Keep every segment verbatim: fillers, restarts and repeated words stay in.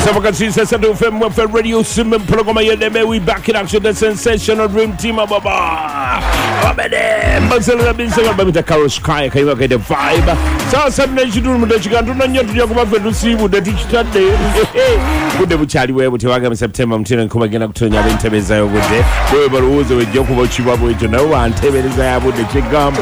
Savakasi said to Fem for Radio Sim program. We back in action. The sensational dream team of Baba. Bazela bin Saga Babita Karoshkai came up with the vibe. So some nation room that you can do not to come up to see with the digital day. Good day, Charlie, where we in September. I'm telling you, again up to your interviews with the whoever was with Joko Chibabu to know and tell me that with the Chigam.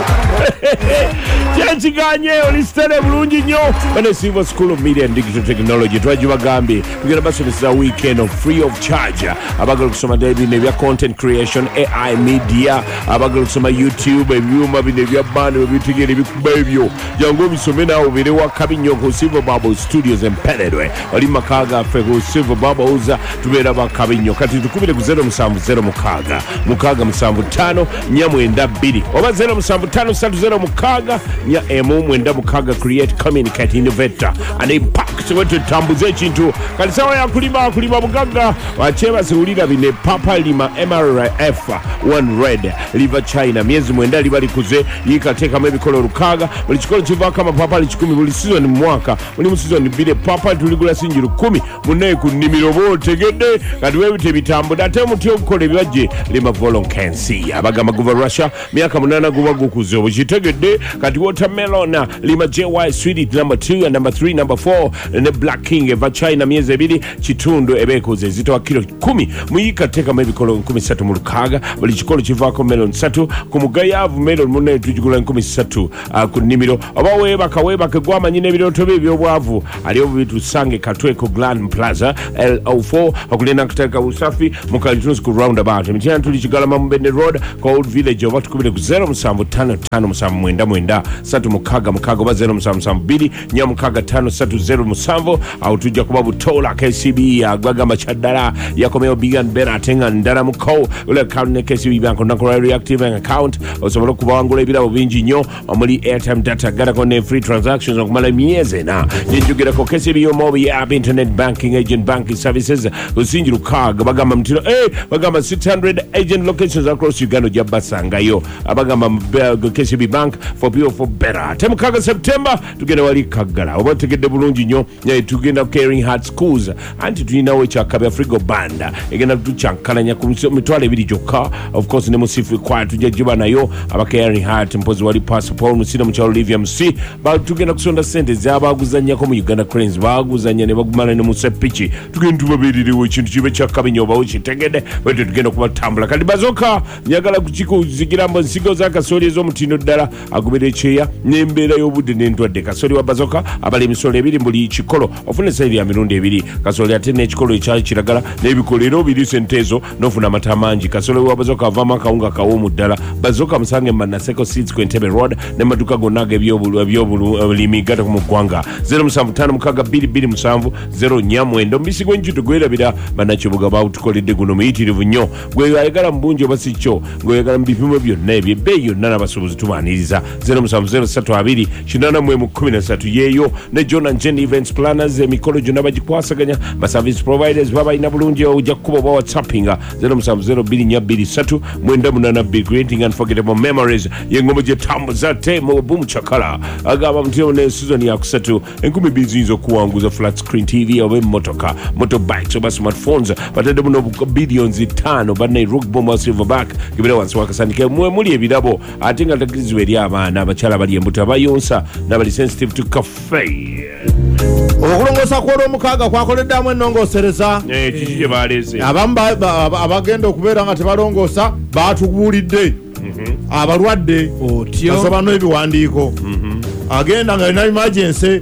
Chanchiganye, only study Brunino, and the Silver School of Media and Digital Technology. Trajuba Gambi. We're going to pass this weekend of free of charge. About some of the content creation, A I media, about some YouTube, and you might be a band of you to get a baby. Young women, so many of the work coming your Silver Bubble Studios and Penedway, or in Makaga, Fego Silver Bubbles to be about Cabino, Cutting to Kubita Zero Sam Zero Mukaga, Mukaga Msambutano, Nyamu and that biddy. Over Zero Msambutano, Sam Zero Mukaga, Nya Emo, when Mukaga create, communicate, innovate, and impact what to Tambuzechi into Kansawa ya Kulima, Kulima Mukaga, Wacheva Sulida Vine Papa Lima M R F one Red, Liver China, Miezi Mwenda, Liva Kuze, Yika Teka Maybe Kolo Rukaga, Walichikola Chivaka, Papa Lichikumi, Wulisizo ni Mwaka, Walimusizo ni Bide Papa, Tuligula Sinjuru Kumi, Mune Kunimirovo, Tegede, Kadwewe Tebitambo, Datemu Tio Kole Viaje, Lima Volon Kensi, Abaga Maguva Russia, Miaka Munana Guva Gukuzo, Wichitegede, Watermelon, Lima J Y Sweetie, number two, and number three, number four, and the Black King, Eva China, Miezi Bidi, Chitundo, Ebeko, Zito Akilo Kumi, Muika Teka Maybe Kolo Kumi Satu Murukaga, Walichikola Chivako Melon Satu, Kumugaya Melon Mune, Tujugula Kumi Satu, Kunimiro, Abawe Bakawe Bakagwama, Ninebiro Tobi, Wavu, Aliovi to Sange Katweko Glan Plaza, L O four, Okulena Kataka Usafi, Mukalitun's roundabout, Mitan to Chigalama Bende Road, Cold Village of what could be Zero Sambu Tano Tano Sam Mwenda Mwenda, Satu Mukaga Mukaga Zero Sam Sam Bidi, Nyamukaga Tano Satu Zero Musambo, out to Jacobabu Tola, K C B, Gaga Machadara, Yakomeo Bigan Berating and Daramuko, will account K C B Bank on Nakura Reactive account, or some local Angole Vida of Vinginio, Omoli Airtime Data, Garakone free transactions of Malamiezena. Did you get a K C B or mobile app, internet banking, agent banking services, Usinju Car, Bagama, eh, Bagama six hundred agent locations across Uganda, Jabasangayo, Abagama K C B Bank for people for better. Temukaga September to get a Kagara, about to get the Bulunjino, to get up caring heart schools, and to do now which are Kabia Frigo Band. Again, I've do Chankana Kumituale Vidijoka, of course, Nemusif required to get Jubanayo, about caring heart and Pozwadi Passport, Musina Mucho Livium C, but to get Oxonda Center, Zaba Guzanya Komu Uganda Cranes, Baguzanya Nevagman and Musepichi, to get into a video which in Chibecha Cabino, which you take it, but to get over Tambla. Kalibazoka, Yagala Kuchiku, Zigiramba, Sigozaka, Sori Zomtino Dara, Agubede Chia, Nembeda Yobud into a decasori Bazoka, Abalim Solevi, Muli Chicolo, often a Savia Mirunde Vidi, Casolia Tenech Colo Chiragala, Nevi Colero, Vidis and Tezo, no Funamatamanji, Casolo Bazoka, Vama Kaunga Kaomu Dala, Bazoka Msanga Manaseko Seeds Quentebe Road, Nemaduka Gonaga Viobulu, Viobulu, Limi Gata Mukwanga, Zero Samtana Mukaga Bidi Bidi Musambu, Zero Nyamu, and don't miss going to Gueda Vida, Manachuga about to call it the Gunomiti of Nyo, where I got a Bunjo Basicho, where I got a Bipum of your Navy, Bay, you none of us was to one is Zero Sam Zero Sato Abidi, Shinana Mukumina Satu Yeyo, Nejon and Jen events planners, Mikolo Junabaji Kwasaganya, but service providers, Baba Inabulunjo, Jacobo Tappinga, Zero Sam Zero Bidinya Bidi Satu, Mundamunana be creating unforgettable memories, Yangomaja Tambazate, Moboom Chakala, Agabam Tione Susan Yaksatu, and Kumi Bizizo Kuanguza flat screen T V or motoka, motorbikes or smartphones, but I don't know billions in town or Banay Rook Bomber Silverback, give it once Wakasanike, Muli Vidabo, I think I'll take this video, Nabachalabadi and Mutabayonsa, nobody sensitive to cafe. Okulongosa kwa Mukaga kwa koleda mwenongo sereza eh kiki baleze abamba abagenda okubeera nga tebalongosa batugulidde abalwadde otyo asabano ebiwandiiko agenda nga ina emergency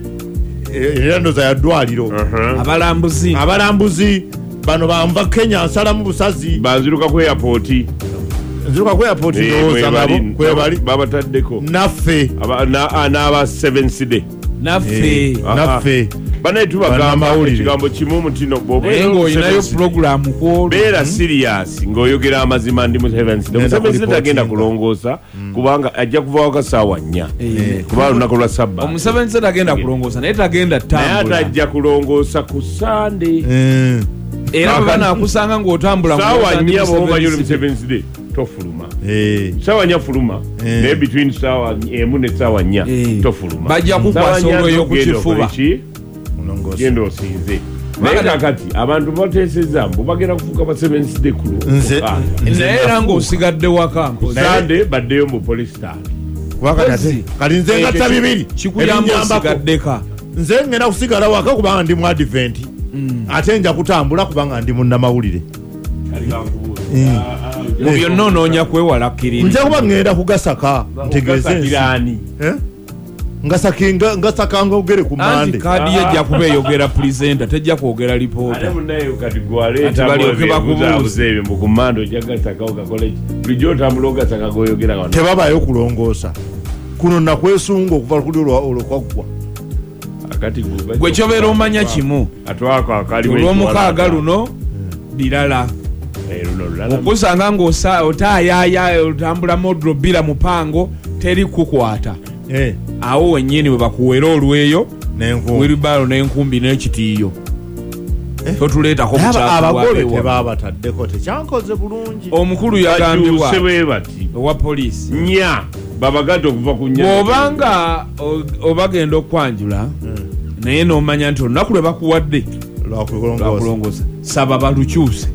erendo za yadwaliro abalambuzi abalambuzi bano bamba Kenya nsala mu busazi banziruka ku airport nziruka ku airport ndoza nabo kwe bali babataddeko naffe aba na aba seven city naffe naffe bana tubagamba ekigambo kimu mutino bobo ngo inayo program ko bera serious ngoyogera amazima ndi mu heavens the seven city agenda kulongosa kubanga ajja kuvawo kasawa nnya kubanga lunakolwa sabba omu seven city agenda kulongosa naye tagenda tambula naye ajja kulongosa ku Sunday era bana akusanga ng'otambula sawa nnya bomba yulu seven city tofuluma eh sawa nya fuluma ne between sawa emu ne sawa nya tofuluma bajja kukwasa olwo yo kukifuba munongosa gendo osinze naye kakati abantu bateeseza mbu bagenda kufuuka ba seventh day crew nze naye era ng'osigadde waka sande baddeyo mu police station wakati kati nze ngatta bibiri kikuyamba osigaddeka nze ngenda kusigala waka kubanga ndi mu advent ate nja kutambula kubanga ndi munnamawulire mu byonna onoonya kwewala kiriri nja kuba ngenda kugasaka ntegeeze ngasaka ngasakanga ogere ku mande anti kaadi ye ejja kuba eyogera presenter tejja kwogera lipoota ate munaye kati gwaleeta baliokebakubuuza mbu ku mande ojja gasaka ogakole bulijjo otambula ogasaka goyogera wano tebabayo kulongoosa kuno nakwesunga okuva kuli olwokwaggwa gwe kyobeera omanya kimu olw'omukaaga luno birala okusanga ng'otaayaaya otambula modro bira mupango teri kukwata awo wennyini bwe bakuwera olweyo wiribalo n'enkumbi n'ekitiiyo totuleetako abagole tebabataddeko tekyankoze bulungi omukulu yagambibwa owa poliisi nya babaganda okuva ku nya bw'obanga obagenda okwanjula naye n'omanya nti olunaku lwe bakuwadde lwakulongosa saba balukyuse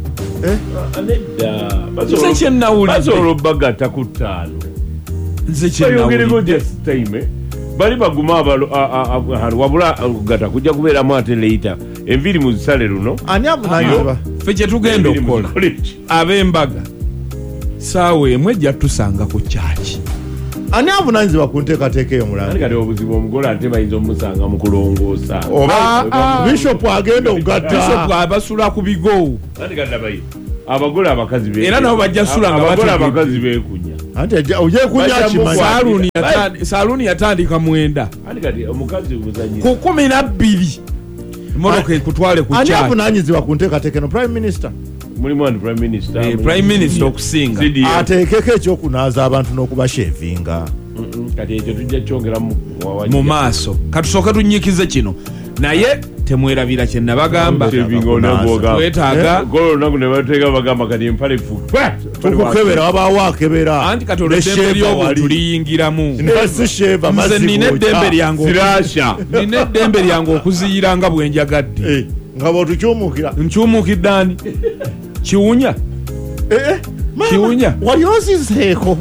nze kyenawuliddeolobagata ku ttaano nze kyenawulidde bali baguma wabula gata kujja kubeeramu ate leita enviri mu zisale luno ffe kyetugenda okukola ab'embaga saawa emu ejja tusanga ku kyaki ani avunanyizibwa ku nteekateeka eyo mulangi kati obuzibu omugole ate bayinza omusanga mu kulongoosa bishop agenda okugatta abasula ku bigo abagole abakazi era nabo bajja sula nga abakazi beekunya anti ojekunya kimanyi saaluuni yatandika mwenda ku kumi na bbiri emotoka ekutwale ku kyaki ani avunanyizibwa ku nteekateeka eno prime minister mulimu and prime minister prime minister okusinga ateekeko ekyokunaaza abantu n'okubashevinga kati ekyo tujja kyongera mu maaso katusooke tunyikize kino naye temwerabira kye nabagamba twetaaga olunaku ne bateeka bagamba kati empale tukukebera wabaawo akebera anti kati olw'eddembe ly'obuntu liyingiramu nze nina eddembe lyange nina eddembe lyange okuziyira nga bwe njagadde nga bw'otukyumuukira nkyumuukidde ani kiwunya kiwunya wali ozizeeko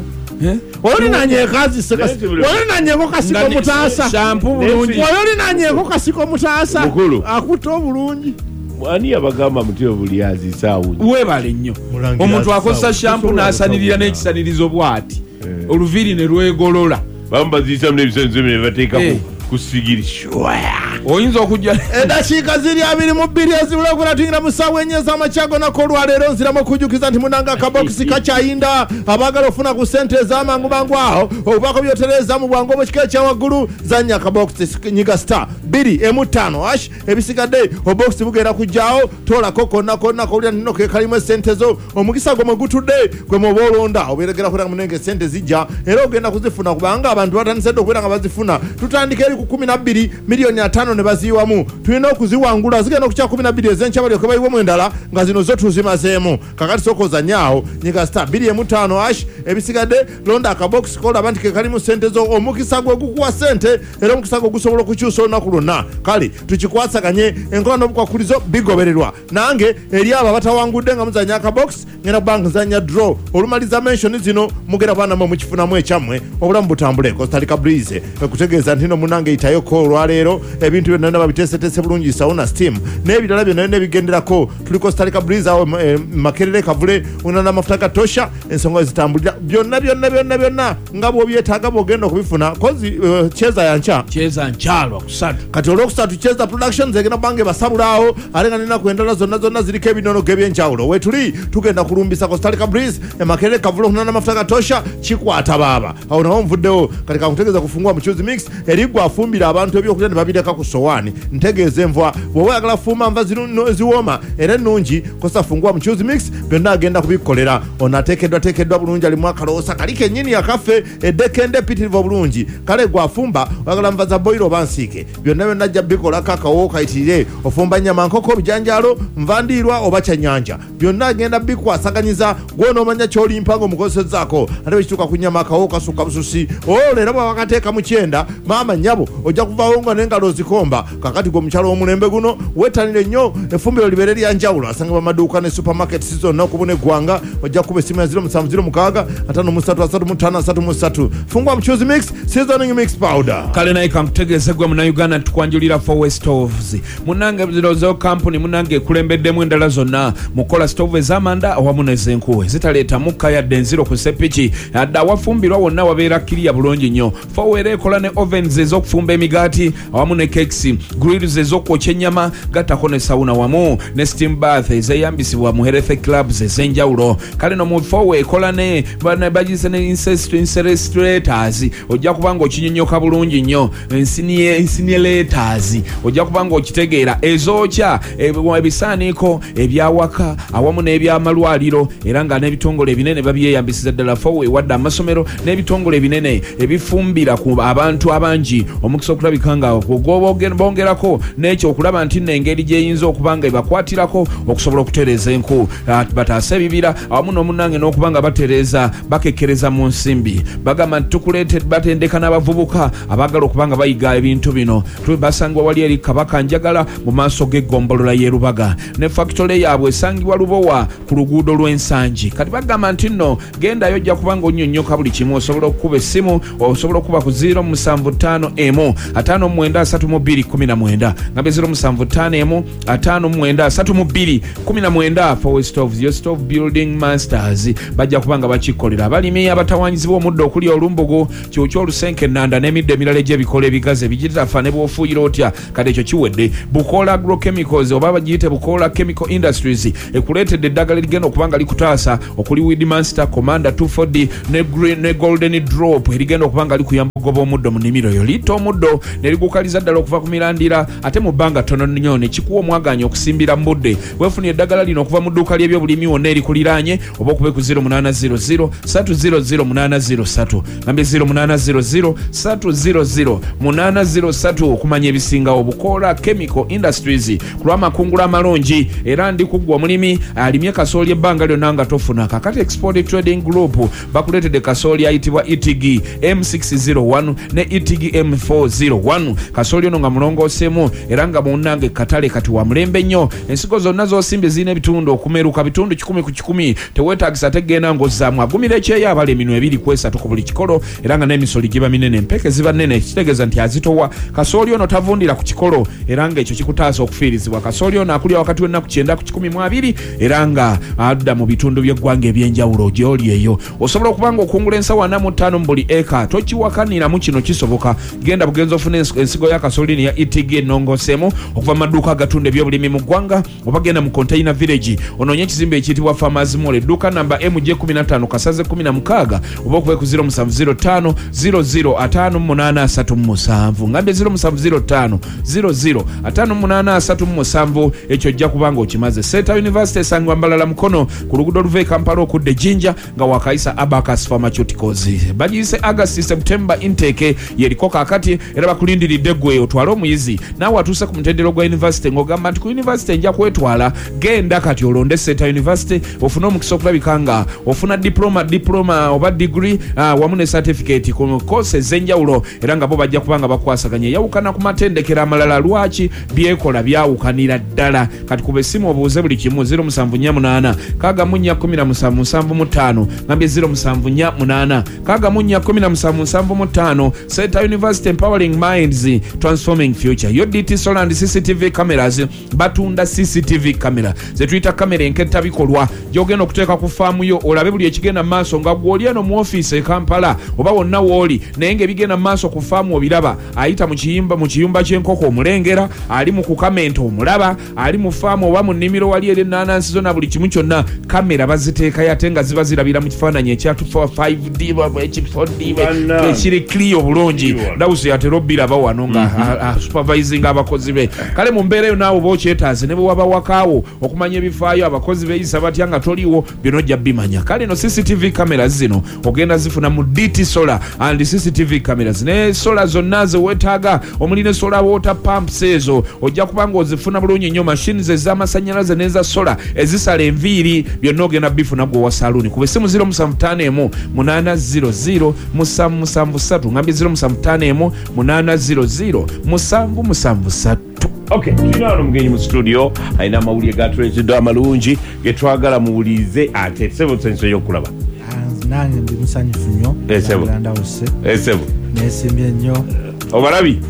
olinanyeko kasiko mutaasa olinanyeko kasiko mutaasa akutta obulungi ani abagamba mutyo buli azisa awunya webale nnyo omuntu akozesa shampu n'asanirira n'ekisanirizo bw'ati oluviiri ne lwegolola bambaziisa n'ebisanirizo bye bateekako kusigiri oyinza okujja eddakiika ziri abiri mu bbiri ezibula okunatungira mu ssaawa ennya ez'amakyago nako olwaleero nziramu okujjukiza nti munanga akabokisi kakyayinda abaagala ofuna ku ssente ez'amangu mangu aho obubaako byotereeza mu bwangu obwekika ekyawaggulu zannya akabokisi nyiga star bbiri emu ttaano ash ebisigadde obokisi bugenda kujjaawo toolako konna konna kowulira nino ke kalimu essente zo omukisa gwe mwe gutudde gwe mwoba olonda obeeregera kubeera munenge essente zijja era ogenda kuzifuna kubanga abantu batandise dde okubeera nga bazifuna tutandika eri ku kumi na bbiri miliyoni ataano ne baziyiwamu tulina okuziwangula zigenda okukya kumi na bbiri ez'enkya balyoke bayiwemu endala nga zino zo tuzimazeemu kakati sookoza nyaawo nyiga star bbiri emu ttaano ash ebisigadde londa akabokisi kolaba nti ke kalimu ssente zo omukisa gwe gukuwa ssente era omukisa gwe gusobola okukyusa olunaku lwonna kale tukikwasaganye enkola n'obukwakulizo bigobererwa nange eri abo abatawangudde nga muzanya akabokisi ngenda kubanka nzanya draw olumaliza menshoni zino mugenda banamu mukifunamu ekyammwe obulamu butambule Costa Breeze ekutegeeza nti no munange itayoko olwaleero ebintu byonna babiteeseteese bulungi sauna steam n'ebirala byonna nebigenderako tuli Costa Breeze awo makerere kavule una n'amafuta gatosha ensonga zitambulira byonna byonna byonna byonna nga bw'obyetaaga bw'ogenda okubifuna kozi cheza yancha cheza nchalwa kusatu kati olwokusatu cheza productions egenda bange basabulaawo ate nga nina kwendala zonna zonna ziriko ebinono gebyenjawulo wetuli tugenda kulumbisa Costa Breeze emakerere kavule una n'amafuta gatosha kikwata baaba awo nawo nvuddewo kati kakutegeeza kufungua muchuzi mix erigwa afumbira abantu ebyokulya ne babireka ku sowaani ntegeeza enva bw'oba oyagala fuuma nva ziwooma era ennungi kosa fungua muchuzi mix byonna agenda kubikolera ono ateekeddwa teekeddwa bulungi alimu akaloosa kali kennyini yakaffe eddekende epitirivu obulungi kale gwe afumba oyagala nva za boyiro oba nsiike byonna byonna ajja bikolako akawo kayitirire ofumba nnyama nkoko bijanjaalo nva ndiirwa oba kyannyanja byonna agenda bikwasaganyiza gwonoomanya ky'olimpa ng'omukozesezzaako ate bwe kituuka ku nnyama akawo kasukka bususi olwo leero bwe wakateeka mu kyenda maama nnyabo ojja kuvaawo nga n'engalo zikomba. Kakati gwe omukyalo w'omulembe guno weetanire nnyo effumbiro libeere lya njawulo. Asanga bamaduuka ne supermarket zonna okubona eggwanga. Ojja kuba essimu ya zero musanvu zero mukaaga ataano mu ssatu asatu mu ttaano asatu mu ssatu. Fungwa muchuzi mix seasoning mix powder. Kale naye kankutegeeze gwe Munnayuganda tukwanjulira Fowe Stoves. Munnange zirozo company munnange ekulembeddemu endala zonna mukola stove ez'amanda awamu n'ez'enkuwe zitaleeta mukka yadde enziro ku sepiki adde awafumbirwa wonna wabeera kiriya bulungi nnyo. Fowe era ekola ne ovens ez'okufumba emigaati awamu ne cakes, grills ez'okwokya ennyama, gattako ne sawuna wamu ne steam bath ezeyambisibwa mu health clubs ez'enjawulo. Kale no mu Fowe ekola ne bagiyise ne incinerator's ojja kuba ng'okinyonyoka bulungi nnyo. Incinerators ojja kuba ng'okitegeera ezookya ebisaaniiko ebyawaka awamu n'ebyamalwaliro era nga n'ebitongole ebinene babyeyambisiza ddala Fowe wadde amasomero n'ebitongole ebinene ebifumbira ku abantu abangi omukisa okulabika nga bongerako n'ekyo okulaba nti n'engeri gyeyinza okuba nga ebakwatirako okusobola okutereeza enku bataasa ebibira awamu n'omunnange n'okuba nga batereeza bakekkereza mu nsimbi. Bagamba nti tukuleetedde batendeka n'abavubuka abaagala okuba nga bayiga ebintu bino basangibwa wali eri Kabaka Njagala mu maaso g'eggombolola y'e Lubaga ne factory yaabwe esangibwa Lubowa ku luguudo lw'Ensangi. Kati bagamba nti nno gendayo ojja kuba ng'onnyonnyoka buli kimu. Osobola okukuba essimu osobola okuba ku zero musanvu ttaano emu ataano mu mwenda asatu mu bbiri kumi na mwenda ngambe zero musanvu ttaano emu ataano mu mwenda asatu mu bbiri kumi na mwenda. Fowe Stoves yo stove building masters bajja kuba nga bakikolera abalimi abatawaanyizibwa omuddo okuli olumbugu kyokyo olusenke ennanda n'emiddo emirala egy'ebikola ebigazi ebigitafa ne bw'ofuuyira otya kati ekyo kiwedde. Bukola agrochemicals oba bagiyite Bukola Chemical Industries ekuleetedde eddagala erigenda okuba nga likutaasa okuli Weedmaster, Commander two four D ne, ne Golden Drop erigenda okuba nga likuyamba okugoba omuddo mu nnimiro yo. Litta omuddo ne ligukaliza ddala okuva ku mirandira ate mu bbanga ttono nnyo ne kikuwa omwaganya okusimbira mu budde. Weefunye eddagala lino okuva mu dduuka ly'ebyobulimi wonna erikuliraanye oba okube ku zero munana zero zero three zero zero munana zero three ngambe zero munana zero zero three zero zero munana zero three okumanya ebisingawo. Bukola Chemical Industries ku lw'amakungula amalungi era ndi kuggwa omulimi alimye kasooli ebbanga lyonna nga tofuna. Kakati Export Trading Group bakuleetedde kasooli ayitibwa E T G M six zero one ne E T G M four zero one. Kasooli ono nga mulongooseemu era nga munnange katale kati wa mulembe nnyo. Ensigo zonna z'osimbye zirina ebitundu okumeruka bitundu kikumi ku kikumi teweetaagisa tegenda ng'ozzaamu agumira ekyeyo abala eminwe ebiri ku esatu ku buli kikolo era nga n'emisoli giba minene empeke ziba nnene ekitegeeza nti azitowa. Kasooli ono tavundira ku kikolo era ng'ekyo kikutaasa okufiirizibwa. Kasooli ono akulya wakati w'ennaku kyenda ku kikumi mu abiri era nga adda mu bitundu by'eggwanga ebyenjawulo gy'oli eyo. Osobola okuba ng'okungula ensawo ana mu ttaano mu buli eka tokiwakaniramu kino kisoboka. Genda bugenza ofuna ensigo ya kasooli ne ya E T G ennongoseemu okuva mu maduuka agatunda ebyobulimi mu ggwanga oba genda mu Container Village onoonye ekizimbe ekiyitibwa Farmers Mall edduuka namba M J kumi na ttaano kasaze kumi na mukaaga oba okuba ku zero musanvu zero ttaano zero zero ataano munaana asatu mu musanvu ngambe zero musanvu zero ttaano zero zero ataano munaana asatu mu musanvu. Ekyo ojja kuba ng'okimaze. Seta University esangibwa Mbalala Mukono ku luguudo oluva e Kampala okudda Jinja nga wakayisa Abacus Pharmaceuticals. Bagiyise August September intake yeriko kaakati era bakulindiridde gwe otwale omuyizi naawe atuuse ku mutendero gwa university ng'ogamba nti ku university nja kwetwala. Genda kati olonde Seta University ofune omukisa okulabika nga ofuna diploma diploma oba degree uh, wamu ne certificate ku course ez'enjawulo era nga bo bajja kuba nga bakwasaganya eyawukana ku matendekero amalala. Lwaki byekola byawukanira ddala. Kati ku bessimu obuuze buli kimu zero musanvu nnya munaana kaaga mu nnya kumi na musanvu musanvu mu ttaano ngambye zero musanvu nnya munaana kaaga mu nnya kumi na musanvu musanvu mu ttaano. Seta University Empowering Minds Transforming Future. Yo D T Solar and C C T V cameras batunda C C T V camera zetuyita kamera enketta bikolwa gy'ogenda okuteeka ku faamu yo olabe buli ekigenda mu maaso nga gw'oli eno mu ofiisi e Kampala oba wonna w'oli naye ng'ebigenda mu maaso ku faamu obiraba. Ayita mu kiyimba mu kiyumba ky'enkoko omulengera ali mu kukamenta omulaba ali mu faamu oba mu nnimiro wali eri ennaanansi zo na buli kimu kyonna kamera baziteekayo ate nga ziba zirabira mu kifaananyi ekya five D four D ekiri clear obulungi. Dawusi yatera obbiraba wano nga supervising abakozi be. Kale mu mbeera yo naawe oba okyetaaze ne bwe waba wakaawo okumanya ebifaayo abakozi beeyisa batya nga toliiwo byonna ojja bimanya. Kale no C C T V cameras zino ogenda zifuna mu D T Solar and C C T V cameras ne solar zonna ze weetaaga omuli ne solar water pumps ezo ojja kuba ng'ozifuna bulungi nnyo. Machines ez'amasannyalaze n'eza solar ezisala enviiri byonna ogenda bifuna gwe wa saluuni ku bessimu zero musanvu ttaano emu munaana zero zero musanvu musanvu ssatu ngambye zero musanvu ttaano emu ttaano munaana zero zero musanvu musanvu ssatu. Okay, tulina wano mugenyi mu studio alina amawulire gatuleeteddwa amalungi ge twagala muwulirize ate sebo tusanyusa y'okulaba. Nange ndi musanyufu nnyo. Esebo. Esebo. Neesimbye nnyo. Obalabi?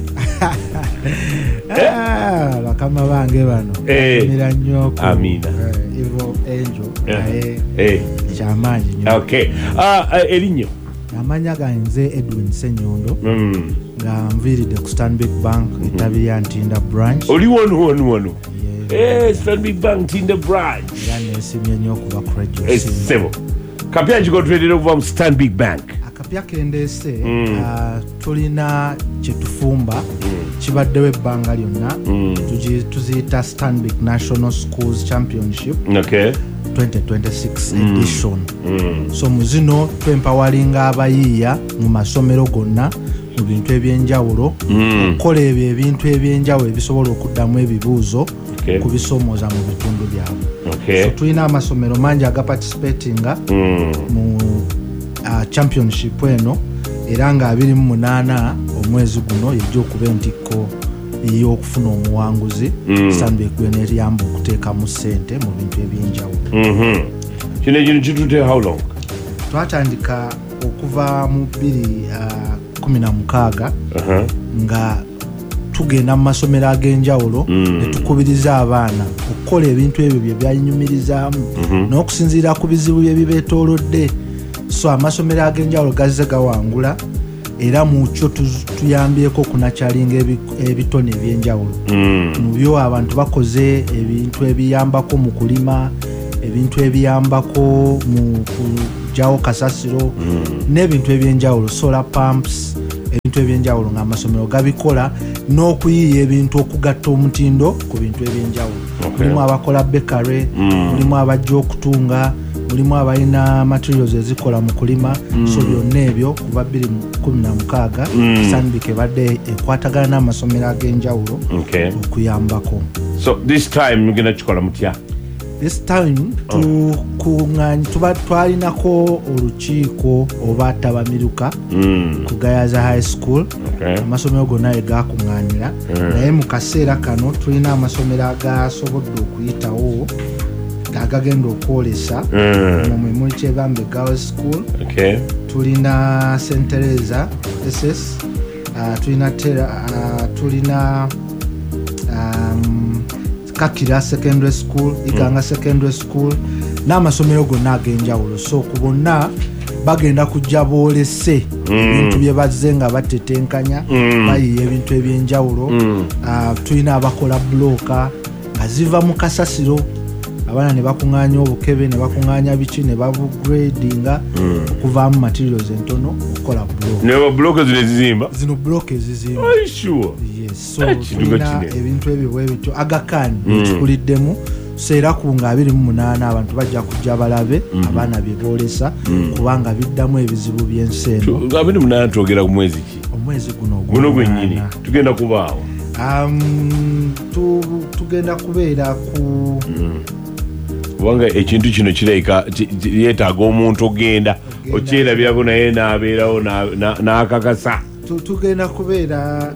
Bakama bange bano. Mira nnyo. Amina. Ivo Angel. Naye Eh. kyamaanyi nnyo. Okay. Ah, erinnya? Amanya ganze Edwin Senyondo. Mm. Nga nviiridde ku Stanbic Bank ettabi lya Ntinda branch. Oli wano wano wano. Eh, Stanbic Bank Ntinda branch. Era neesimbye nnyo okuba ku radio. Esebo. Kapya kikotwedera okuva mu Stanbic Bank. Akapya kendeese uh, tulina kyetufumba mm. kibaddewo ebbanga lyonna mm. tuziyita Stanbic National Schools Championship okay. twenty twenty-six mm. edition mm. so muzino twempawalinga abayiiya mu masomero gonna mu bintu ebyenjawulo okukola mm. ebyo ebintu ebyenjawulo ebisobola okuddamu ebibuuzo okay. kubisoomooza mu bitundu byabwe okay. so tulina amasomero mangi agaparticipatinga mm. mu uh, championship eno era nga abiri mu munaana omwezi guno yejja okuba entikko y'okufuna omuwanguzi mm. Stanbic bweneeriyamba okuteekamu ssente mu bintu ebyenjawulo mm-hmm. kino ekino kitute how long? twatandika okuva mu bbiri kumi na mukaaga uh-huh. nga tugenda mu masomero ag'enjawulo mm. ne tukubiriza abaana okukola ebintu ebyo bye byanyumirizaamu mm-hmm. n'okusinziira ku bizibu bye bibeetoolodde so amasomero ag'enjawulo gazze gawangula era mu kyo tuyambyeko okunakyalinga ebitone ebyenjawulo mm. mu byo abantu bakoze ebintu ebiyambako mu kulima ebintu ebiyambako mu kugyawo kasasiro mm. n'ebintu ebyenjawulo solar pumps ebintu ebyenjawulo ng'amasomero gabikola n'okuyiiya ebintu okugatta omutindo ku bintu ebyenjawulo okay. mulimu abakola bakery mm. mulimu abajja okutunga mulimu abalina materials ezikola mu kulima mm. so byonna ebyo kuba bbiri kumi na mukaaga mm. Stanbic ebadde ekwatagana n'amasomero ag'enjawulo okay. okuyambako so this time mugenda kikola mutya? This time oh. tuba twalinako olukiiko oba tabamiruka mm. ku Gayaza High School okay. amasomero gonna egakuŋŋaanira mm. naye mu kaseera kano tulina amasomero agasobodde okuyitawo agagenda okwolesa mm. mwe muli Kyebambe Girls School okay. tulina Saint Teresa S S uh, tulina tera, uh, tulina um, Kakira Secondary School Iganga mm. Secondary School n'amasomero gonna ag'enjawulo so ku bonna bagenda kujja boolese ebintu mm. bye bazze nga batetenkanya mm. bayiiya ebintu ebyenjawulo mm. uh, tulina abakola blooka nga ziva mu kasasiro abaana ne bakuŋŋaanya obukebe ne bakuŋŋaanya biki ne babugradinga mm. okuvaamu materials entono okukola block ne ba block zino ezizimba zino block ezizimba are you sure? Yes so tulina ebintu ebyo bwe bityo agakani mm. tukuliddemu so era ku nga abiri mu munaana abantu bajja kujja balabe mm. abaana bye boolesa mm. kubanga biddamu ebizibu by'ensi eno abiri mu munaana twogera ku mwezi ki? omwezi guno guno gwennyini tugenda kubaawo um, tu, tugenda kubeera ku mm. kubanga ekintu kino kirabika yeetaaga omuntu ogenda okyerabirako naye n'abeerawo n'akakasa tugenda kubeera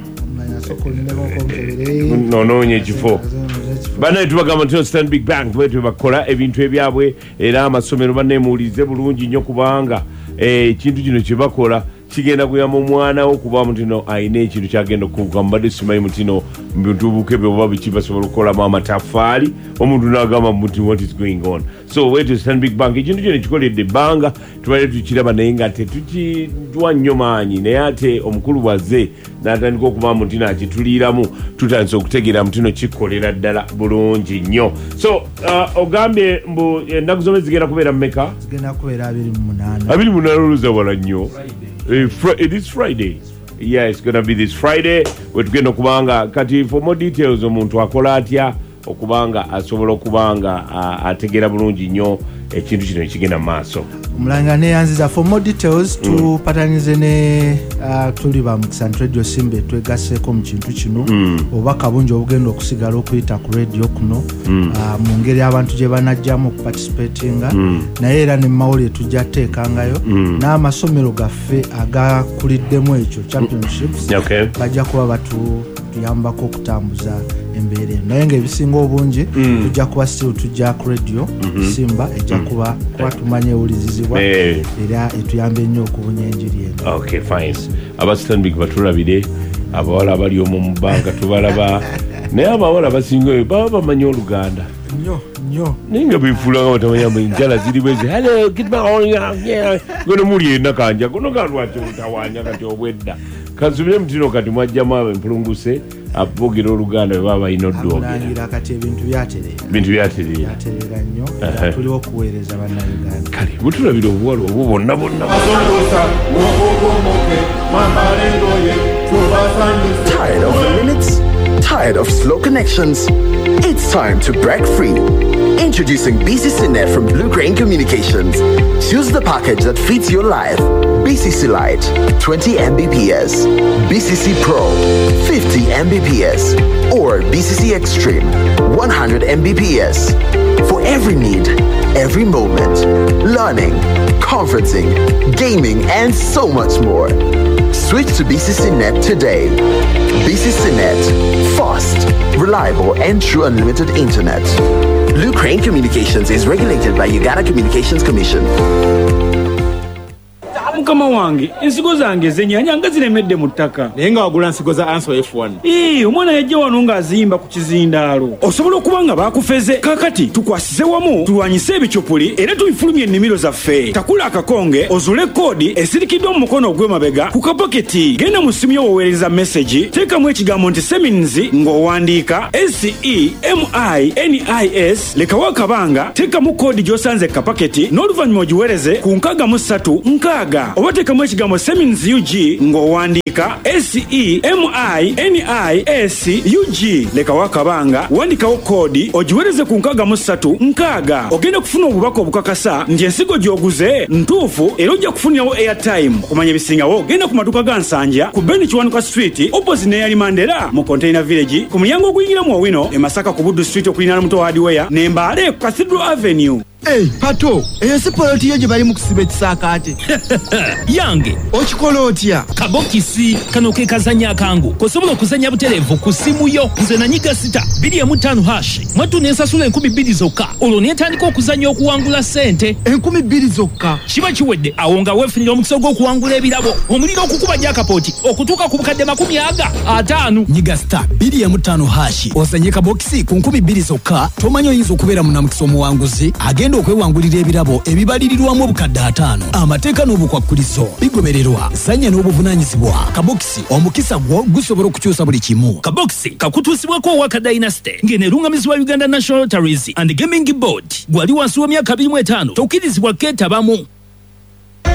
nonoonye ekifo banaye tubagamba nti Stanbic Bank bwetwe bakola ebintu ebyabwe era amasomero baneemuulize bulungi nnyo kubanga ekintu kino kye bakola kigenda kuyamba omwana wo kuba mutino ayina ekintu kyagenda okuvuga mbadde simanyi mutino mbintubuke bwe oba biki basobola okukolamu amataffaali omuntu n'agamba muti what is going on so wetwe Stanbic Bank ekintu kino kikoledde ebbanga tubadde tukiraba naye nga tetukitwa nnyo maanyi naye ate omukulu bwazze n'atandika okuba mutino akituliiramu tutandise okutegeera mutino kikolera ddala bulungi nnyo so uh, ogambye mbu ennaku zombi zigenda kubeera mmeka? zigenda kubeera abiri mu munaana abiri mu munaana oluzawala nnyo Uh, fr- it is Friday. Yeah, it's gonna be this Friday. We're going to kubanga kati for more details omuntu akola atya okubanga asobola okubanga uh, ategera bulungi nnyo ekintu kino ekigenda maaso. Mulanga ne yanziza for more details mm. tupatanize ne uh, tuli ba Mukisa Radio Simbe twegaseko mu kintu kino mm. obaka bungi obugenda okusigala okuyita ku radio kuno mm. uh, mu ngeri abantu gye banajjamu okuparticipatinga mm. naye era ne mawuli tujja teekangayo mm. n'amasomero gaffe agakuliddemu ekyo championships okay. bajja kuba batu tuyambako okutambuza embeera eno naye ng'ebisinga obungi mm. tujja kuba still tujja ku radio mm-hmm. Simba ejja kuba mm. kuba tumanye ewulizizibwa hey. era etuyambe nnyo okubunya enjiri eno. Okay, fine. Abastanbik batulabire abawala abali omwo mu bbanga tubalaba naye abawala basinga baba bamanyi Oluganda nnyo nnyo naye nga beefuula nga batamanya enjala ziri bwezi hello gono muli ena kanja gono galwaki obutawanya kati obwedda kansubire mutino kati mwajjamu abo empulunguse abogera Oluganda bwe baba balina oddwogera kati ebintu byatereera bintu byatereera byatereera nnyo era tuli okuweereza bannayuganda kale butulabira obuwala obwo bonna bonna tired of the minutes? Tired of slow connections? It's time to break free. Introducing B C C Net from Blue Crane Communications. Choose the package that fits your life. B C C Lite, twenty megabits per second. B C C Pro, fifty megabits per second. Or B C C Extreme, one hundred megabits per second. For every need, every moment. Learning, conferencing, gaming, and so much more. Switch to B C C Net today. B C C Net, fast, reliable, and true unlimited internet. Blue Crane Communications is regulated by Uganda Communications Commission. Mukama wange ensigo zange zenyanya nga ziremedde mu ttaka naye nga wagula nsigo za Answer F one. ee omwana yajja wano ng'azimba ku kizindaalo osobola okuba nga baakufeze kaakati tukwasize wamu tulwanyise ebicyupuli era tubifulumye ennimiro zaffe takula akakonge ozule koodi esirikiddwa mu mukono ogw'emabega ku kapaketi genda mu ssimu y'owoweereza mesagi teekamu ekigambo nti semins ng'owandiika S E M I N I S lekawo akabanga teekamu koodi gy'osanze kapaketi n'oluvannyuma ogiweereze ku nkaaga mu ssatu nkaaga oba teekamu ekigambo semins U G ng'owandiika S E M I N I S U G lekawo akabanga wandikawo koodi ogiweereze ku nkaaga mu ssatu nkaaga ogenda kufuna obubaka obukakasa nti ensigo gy'oguze ntuufu era ojja kufunirawo airtime okumanya ebisingawo genda ku maduuka ga Nsanja ku Ben Kiwanuka Street opposite ne Yali Mandela mu Container Village ku mulyango oguyingira mu Owino e Masaka ku Buddu Street okulinaana Muto Hardware ne Mbale ku Cathedral Avenue. Hey, Pato, eyo si poloti yo gye bali mu kusiba ekisaakaate. Yange, okikola otya? Kabokisi, kano ke kazanya akangu. Kosobola okuzanya butereevu ku simu yo. Nze nanyiga sita, bbiri emu ttaano hash. Mwattu n'ensasula enkumi bbiri zokka. Olwo n'etandika okuzanya okuwangula ssente. Enkumi bbiri zokka. Kiba kiwedde, awo nga weefunira omukisa gw'okuwangula ebirabo. Omuliro okukuba gy'akapooti, okutuuka ku bukadde makumi aga ataano. Nyiga sita, bbiri emu ttaano hash. Ozanye kabokisi ku nkumi bbiri zokka. Tomanyi oyinza okubeera munamukisa omuwanguzi. Agenda okwewangulira ebirabo ebibalirirwamu obukadde ataano. Amateeka n'obukwakkulizo bigobererwa. Zanya n'obuvunaanyizibwa. Kabokisi omukisa gwo gusobola okukyusa buli kimu. Kabokisi kakutuusibwako owaka Dynasty ng'eneerungamizibwa Uganda National Lotteries and Gaming Board. Gwali wansi w'emyaka abiri mu etaano tokkirizibwa keetabamu.